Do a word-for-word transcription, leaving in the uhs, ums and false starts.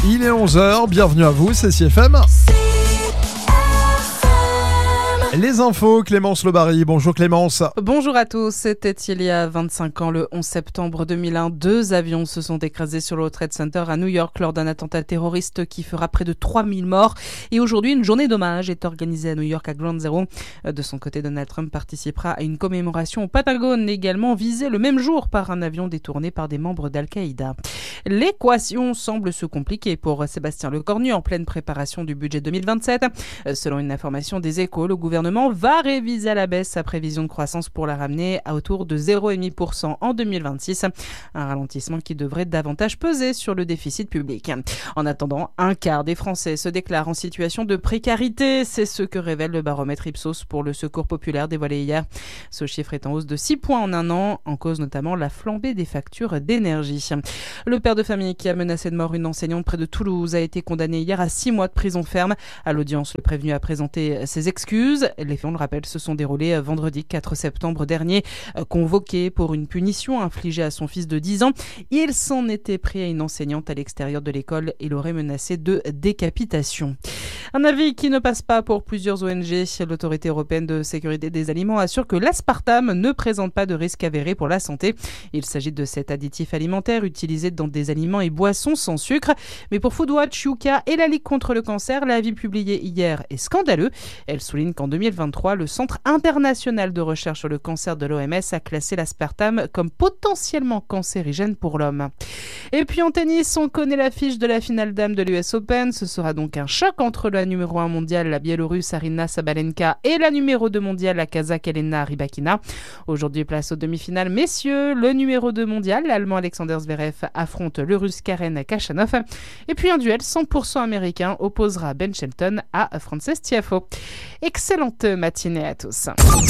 Il est onze heures, bienvenue à vous, c'est C F M. Les infos, Clémence Lebary. Bonjour Clémence. Bonjour à tous. C'était il y a vingt-cinq ans, le onze septembre deux mille un. Deux avions se sont écrasés sur le World Trade Center à New York lors d'un attentat terroriste qui fera près de trois mille morts. Et aujourd'hui, une journée d'hommage est organisée à New York à Ground Zero. De son côté, Donald Trump participera à une commémoration au Pentagone, également visée le même jour par un avion détourné par des membres d'Al-Qaïda. L'équation semble se compliquer pour Sébastien Lecornu en pleine préparation du budget deux mille vingt-sept. Selon une information des Échos, le gouvernement va réviser à la baisse sa prévision de croissance pour la ramener à autour de zéro virgule cinq pour cent en deux mille vingt-six. Un ralentissement qui devrait davantage peser sur le déficit public. En attendant, un quart des Français se déclarent en situation de précarité. C'est ce que révèle le baromètre Ipsos pour le Secours populaire dévoilé hier. Ce chiffre est en hausse de six points en un an, en cause notamment la flambée des factures d'énergie. Le père de famille qui a menacé de mort une enseignante près de Toulouse a été condamné hier à six mois de prison ferme. À l'audience, le prévenu a présenté ses excuses. Les faits, on le rappelle, se sont déroulés vendredi quatre septembre dernier. Convoqué pour une punition infligée à son fils de dix ans, il s'en était pris à une enseignante à l'extérieur de l'école et l'aurait menacé de décapitation. Un avis qui ne passe pas pour plusieurs O N G. L'Autorité européenne de sécurité des aliments assure que l'aspartame ne présente pas de risque avéré pour la santé. Il s'agit de cet additif alimentaire utilisé dans des aliments et boissons sans sucre. Mais pour Foodwatch, Yuka et la Ligue contre le cancer, l'avis publié hier est scandaleux. Elle souligne qu'en deux mille vingt-trois, le Centre international de recherche sur le cancer de l'O M S a classé l'aspartame comme potentiellement cancérigène pour l'homme. Et puis en tennis, on connaît l'affiche de la finale dame de l'U S Open. Ce sera donc un choc entre la numéro un mondiale, la Biélorusse Aryna Sabalenka, et la numéro deux mondiale, la Kazakh Elena Rybakina. Aujourd'hui, place aux demi-finales messieurs. Le numéro deux mondial, l'Allemand Alexander Zverev, affronte le Russe Karen Khachanov. Et puis un duel cent pour cent américain opposera Ben Shelton à Frances Tiafoe. Excellente matinée à tous.